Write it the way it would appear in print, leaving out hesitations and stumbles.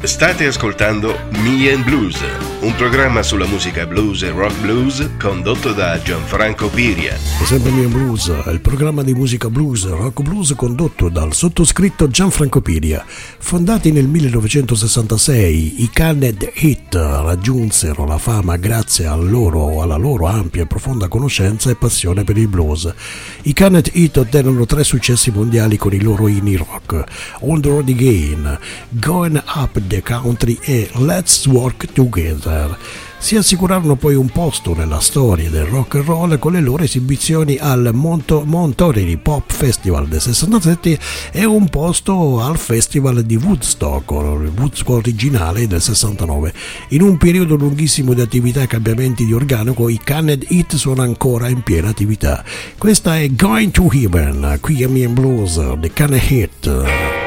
State ascoltando Me and Blues, un programma sulla musica blues e rock blues condotto da Gianfranco Piria. È sempre Me and Blues, il programma di musica blues e rock blues condotto dal sottoscritto Gianfranco Piria. Fondati nel 1966, i Canned Heat raggiunsero la fama grazie alla loro ampia e profonda conoscenza e passione per il blues. I Canned Heat ottennero 3 successi mondiali con i loro indie rock: On the Road Again, Going Up the Country e Let's Work Together. Si assicurarono poi un posto nella storia del rock and roll con le loro esibizioni al Monterey Pop Festival del 67 e un posto al Festival di Woodstock, il Woodstock originale del 69. In un periodo lunghissimo di attività e cambiamenti di organico, i Canned Heat sono ancora in piena attività. Questa è Going to Heaven, qui a Me and Blues, The Canned Heat.